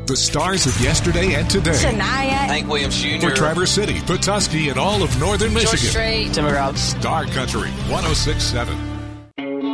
The stars of yesterday and today. Shania. Hank Williams Jr. For Traverse City, Petoskey, and all of northern Michigan. Strait. Timber Routes. Star Country 106.7.